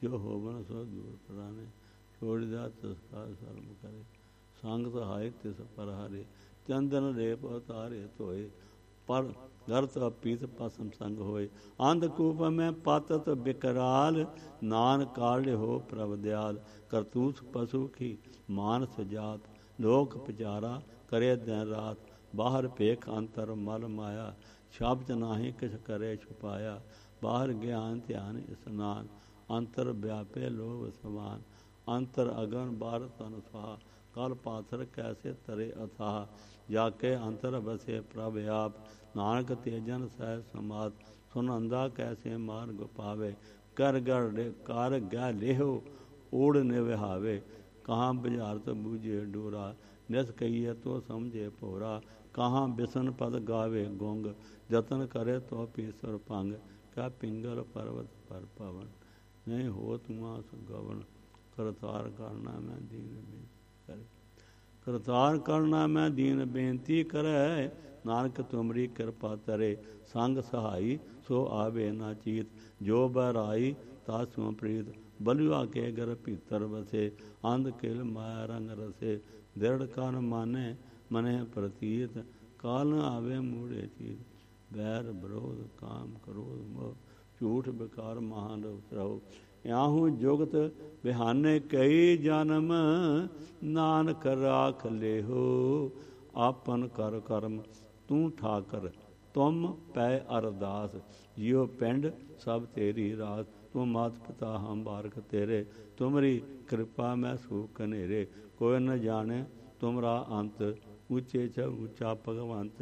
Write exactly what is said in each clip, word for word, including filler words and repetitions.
ਜੋ ਹੋਵਨ ਸੋ ਦੂਰ ਪਰਾਨੇ, ਛੋੜਿਆ ਤਸਕਾਰ ਸਰਮ ਕਰੇ, ਸੰਗ ਸਹਾਇ ਤਿਸ ਪਰ ਹਾਰੇ, ਚੰਦਨ ਰੇਪ ਉਤਾਰੇ ਧੋਏ, ਪਰ ਗਰਤ ਪੀਤ ਪਸਮ ਸੰਗ ਹੋਏ, ਅੰਧਕੂਪ ਮੈਂ ਪਾਤਤ ਬਿਕਰਾਲ, ਨਾਨ ਕਾਲ ਹੋ ਪ੍ਰਭ ਦਿਆਲ, ਕਰਤੂਤ ਪਸ਼ੂ ਕੀ ਮਾਨਸ ਜਾਤ, ਲੋਕ ਪੁਜਾਰਾ ਕਰੇ ਦਿਨ ਰਾਤ, ਬਾਹਰ ਭੇਖ ਅੰਤਰ ਮਲ ਮਾਇਆ, ਸ਼ਬਦ ਨਾਹੀ ਕਿਛ ਕਰੇ ਛੁਪਾਇਆ, ਬਾਹਰ ਗਿਆਨ ਧਿਆਨ ਇਸਨਾਨ, ਅੰਤਰ ਵਿਆਪੇ ਲੋਭ ਸਮਾਨ, ਅੰਤਰ ਅਗਨ ਬਾਹਰ ਤਨ ਸੁਹਾ, ਕਲ ਪਾਥਰ ਕੈਸੇ ਤਰੇ ਅਥਾਹ, ਜਾ ਕੇ ਅੰਤਰ ਬਸੇ ਪ੍ਰਭ ਆਪ, ਨਾਨਕ ਤੇਜਨ ਸਹਿ ਸਮਾਤ, ਸੁਨ ਅੰਧਾ ਕੈਸੇ ਮਾਰਗ ਪਾਵੇ, ਕਰ ਗੜ ਕਰ ਗੈ ਲੇਹੋ ਓੜ ਨਿਵਹਾਵੇ, ਕਹਾਂ ਬੁਝਾਰਤ ਬੂਝੇ ਡੋਰਾ, ਨਿਸ ਕਹੀਏ ਤੋ ਸਮਝੇ ਭੋਰਾ, ਕਹਾਂ ਬਿਸਨ ਪਦ ਗਾਵੇ ਗੁੰਗ, ਜਤਨ ਕਰੇ ਤੋ ਪੀਸਰ ਭੰਗ, ਕਿਆ ਪਿੰਗਲ ਪਰਵਤ ਪਰ ਪਵਨ, ਨਹੀਂ ਹੋ ਤੁਮਾ ਸੁਗਵਨ, ਕਰਤਾਰ ਕਰਨਾ ਮੈਂ ਦੀਨ ਕਰੇ, ਕਰਤਾਰ ਕਰਨਾ ਮੈਂ ਦੀਨ ਬੇਨਤੀ ਕਰੈ, ਨਾਨਕ ਤੁਮਰੀ ਕਿਰਪਾ ਤਰੇ, ਸੰਗ ਸਹਾਈ ਸੋ ਆਵੇ ਨਾ ਚੀਤ, ਜੋ ਬਹਿਰਾਈ ਤਾ ਸੋ ਪ੍ਰੀਤ, ਬਲੁਆ ਕੇ ਗਰ ਭੀਤਰ ਵਸੇ, ਅੰਧ ਕਿਲ ਮਾਇਆ ਰੰਗ ਰਸੇ, ਦ੍ਰਿੜ ਕਨ ਮਾਨੇ ਮਨੇ ਪ੍ਰਤੀਤ, ਕਾਲ ਨ ਆਵੇ ਮੂੜੇ ਚੀਤ, ਬੈਰ ਵਿਰੋਧ ਕਾਮ ਕ੍ਰੋਧ ਮੋਹ, ਝੂਠ ਬਿਕਾਰ ਮਹਾਨ ਰਹੋ, ਯਾਹੂ ਜੁਗਤ ਬਿਹਾਨੇ ਕਈ ਜਨਮ, ਨਾਨਕ ਰਾਖ ਲੇਹੋ ਆਪਨ ਕਰ ਕਰਮ, ਤੂੰ ਠਾਕਰ ਤੁਮ ਪੈ ਅਰਦਾਸ, ਜਿਉ ਪਿੰਡ ਸਭ ਤੇਰੀ ਰਾਸ, ਤੂੰ ਮਾਤ ਪਿਤਾ ਹਮ ਬਾਰਕ ਤੇਰੇ, ਤੁਮਰੀ ਕਿਰਪਾ ਮੈਂ ਸੂਖ ਕਨੇਰੇ, ਕੋਈ ਨ ਜਾਣੇ ਤੁਮਰਾ ਅੰਤ, ਉੱਚੇ ਚ ਉੱਚਾ ਭਗਵੰਤ,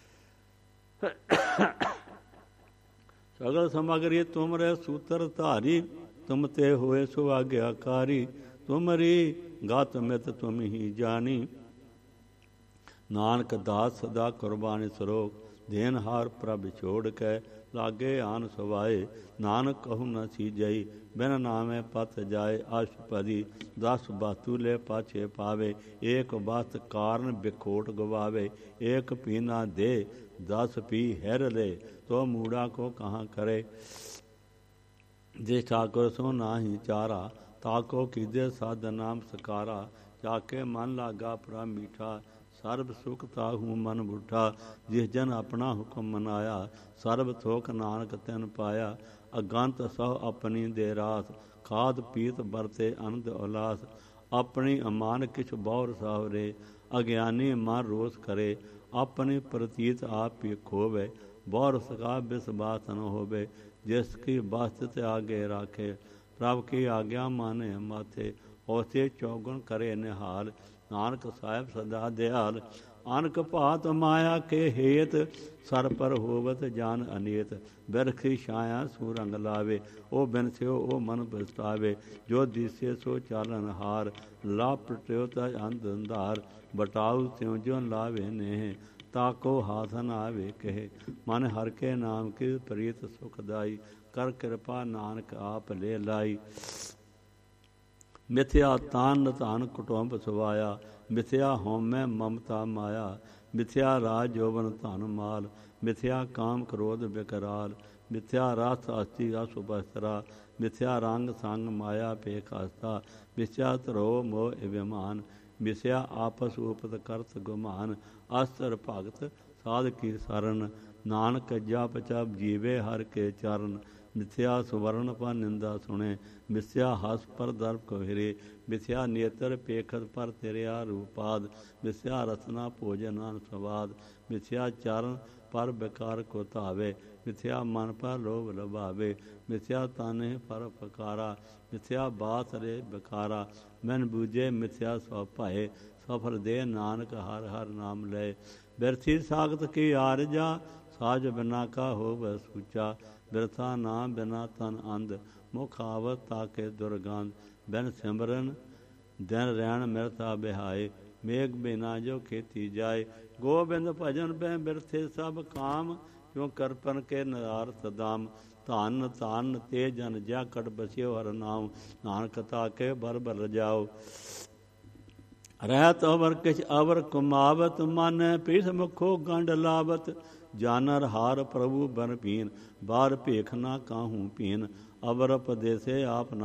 ਸਗਲ ਸਮਗਰੀ ਤੁਮਰੇ ਸੂਤਰ ਧਾਰੀ, ਤੁਮ ਤੇ ਹੋਏ ਸੁਆਗਿਆਕਾਰੀ, ਤੁਮਰੀ ਗਤ ਮਿਤ ਤੁਮ ਹੀ ਜਾਣੀ, ਨਾਨਕ ਦਾਸ ਸਦਾ ਕੁਰਬਾਨੀ ਸਰੋਗ, ਦੇਨ ਹਾਰ ਪ੍ਰਭ ਛੋੜ ਕੇ ਲਾਗੇ ਆਨ ਸਵਾਏ, ਨਾਨਕ ਕਹੂ ਨ ਸੀਜਈ, ਬਿਨ ਨਾਮੇ ਪਤ ਜਾਏ, ਅਸ਼ਪਦੀ ਦਸ ਬਾਤੂ ਲੈ ਪਾਛੇ ਪਾਵੇ, ਏਕ ਬਸਤ ਕਾਰਨ ਬਿਖੋਟ ਗਵਾਵੇ, ਏਕ ਪੀਨਾ ਦੇ ਦਸ ਪੀ ਹੈਰ ਲੈ, ਤੋ ਮੂੜਾ ਕੋ ਕਹਾਂ ਕਰੇ, ਜੇ ਠਾਕੁਰ ਸੋ ਨਾਹੀ ਚਾਰਾ, ਤਾਕੋ ਕੀਦੇ ਸਾਧ ਨਾਮ ਸਕਾਰਾ, ਜਾਕੇ ਮਨ ਲਾਗਾ ਪ੍ਰਭ ਮੀਠਾ, ਸਰਬ ਸੁਖ ਤਾਹੂ ਮਨ ਬੁੱਠਾ, ਜਿਸ ਜਨ ਆਪਣਾ ਹੁਕਮ ਮਨਾਇਆ, ਸਰਬ ਥੋਕ ਨਾਨਕ ਤਿਨ ਪਾਇਆ, ਅਗੰਤ ਸਹੁ ਆਪਣੀ ਦੇ ਰਾਸ, ਖਾਦ ਪੀਤ ਵਰਤੇ ਅਨੰਦ ਉਲਾਸ, ਆਪਣੀ ਅਮਾਨ ਕਿਛ ਬੌਰ ਸਾਵਰੇ, ਅਗਿਆਨੀ ਮਨ ਰੋਸ ਕਰੇ, ਆਪਣੀ ਪ੍ਰਤੀਤ ਆਪ ਹੀ ਖੋਵੇ, ਬੌਰ ਸਕਾ ਬਿਸਬਾਸ ਨ ਹੋਵੇ, ਜਿਸ ਕੀ ਬਾਸਤ ਆਗੇ ਰਾਖੇ, ਪ੍ਰਭ ਕੀ ਆਗਿਆ ਮਾਨੇ ਮਾਥੇ, ਉਸੇ ਚੌਗਣ ਕਰੇ ਨਿਹਾਲ, ਨਾਨਕ ਸਾਹਿਬ ਸਦਾ ਦਿਆਲ, ਅਨਕ ਭਾਤ ਮਾਇਆ ਕੇ ਹੇਤ, ਸਰ ਪਰ ਹੋਵਤ ਜਾਨ ਅਨੇਤ, ਬਿਰਖੀ ਛਾਇਆ ਸੂ ਰੰਗ ਲਾਵੇ, ਉਹ ਬਿਨ ਸਿਓ ਉਹ ਮਨ ਪਛਤਾਵੇ, ਜੋ ਦਿਸੇ ਸੋ ਚਾਲਨ ਹਾਰ, ਲਾਪਟਿਓ ਤ ਅੰਧ ਅੰਧਾਰ, ਬਟਾਉ ਤਿਉ ਜੋ ਲਾਵੇ ਨੇਹ, ਤਾਕੋ ਹਾਥ ਨ ਆਵੇ ਕਹੇ, ਮਨ ਹਰ ਕੇ ਨਾਮ ਕੀ ਪ੍ਰੀਤ ਸੁਖਦਾਈ, ਕਰ ਕਿਰਪਾ ਨਾਨਕ ਆਪ ਲੈ ਲਾਈ, ਮਿਥਿਆ ਤਾਨ ਧਨ ਕੁਟੁੰਬ ਸਵਾਇਆ, ਮਿਥਿਆ ਹਉਮੈ ਮਮਤਾ ਮਾਇਆ, ਮਿਥਿਆ ਰਾਜ ਜੋਬਨ ਧਨ ਮਾਲ, ਮਿਥਿਆ ਕਾਮ ਕ੍ਰੋਧ ਬਿਕਰਾਲ, ਮਿਥਿਆ ਰਸ ਅਸਤੀ ਰਸ ਬਸਤਰਾ, ਮਿਥਿਆ ਰੰਗ ਸੰਗ ਮਾਇਆ ਪੇਖ ਹਸਤਾ, ਮਿਥਿਆ ਧਰੋ ਮੋਹ ਅਭਿਮਾਨ, ਮਿਥਿਆ ਆਪਸ ਉਪਤ ਕਰਤ ਗੁਮਾਨ, ਅਸਤਰ ਭਗਤ ਸਾਧ ਕੀ ਸਰਨ, ਨਾਨਕ ਜਪ ਜਪ ਜੀਵੇ ਹਰ ਕੇ ਚਰਨ, ਮਿਥਿਆ ਸੁਵਰਨ ਪਰ ਨਿੰਦਾ ਸੁਣੇ, ਮਿਥਿਆ ਹਸ ਪਰ ਦਰਪ ਕਹਰੇ, ਮਿਥਿਆ ਨੇਤਰ ਪੇਖਤ ਪਰ ਤੇਰਿਆ ਰੂਪਾਦ, ਮਿਥਿਆ ਰਸਨਾ ਭੋਜਨ ਸਵਾਦ, ਮਿਥਿਆ ਚਰਨ ਪਰ ਬੇਕਾਰ ਕੋ ਧਾਵੇ, ਮਿਥਿਆ ਮਨ ਪਰ ਲੋਭ ਲਭਾਵੇ, ਮਿਥਿਆ ਤਾਨੇ ਪਰ ਫਕਾਰਾ, ਮਿਥਿਆ ਬਾਤ ਰੇ ਬਕਾਰਾ, ਮਨ ਬੂਝੇ ਮਿਥਿਆ ਸੋ ਭਾਏ, ਸਫਲ ਦੇ ਨਾਨਕ ਹਰ ਹਰ ਨਾਮ ਲੈ, ਬਿਰਥੀ ਸਾਖਤ ਕੀ ਆਰਜਾ, ਸਾਜ ਬਿਨਾ ਕਾ ਹੋਵ ਸੂਚਾ, ਬਿਰਥਾ ਨਾਮ ਬਿਨਾ ਤਨ ਅੰਧ, ਮੁਖ ਆਵਤ ਤਾਕੇ ਦੁਰਗੰਧ, ਬਿਨ ਸਿਮਰਨ ਦਿਨ ਰਹਿਣ ਮਿਰਥਾ ਬਿਹਾਏ, ਮੇਘ ਬਿਨਾ ਜੋ ਖੇਤੀ ਜਾਏ, ਗੋਬਿੰਦ ਭਜਨ ਬੈ ਬਿਰਥੇ ਸਭ ਕਾਮ, ਕਿਉ ਕਰਪਨ ਕੇ ਨਰਾਰਥ ਦਾਮ, ਧਨ ਧਨ ਤੇ ਜਨ ਜਾ ਕਟ ਬਸਿਓ ਹਰ ਨਾਮ, ਨਾਨਕ ਤਾਕੇ ਬਰ ਬਰ ਜਾਓ, ਰਹਿਤ ਅਵਰ ਕਿਛ ਅਵਰ ਕੁਮਾਵਤ, ਮਨ ਪੀਠ ਮੁਖੋ ਗੰਢ ਲਾਵਤ, ਜਾਨਰ ਹਾਰ ਪ੍ਰਭੂ ਬਨ ਪੀਨ, ਬਾਰ ਭੇਖ ਨਾ ਕਾਹੂ ਪੀਨ, ਅਵਰ ਉਪਦੇਸੇ ਆਪ ਨਾ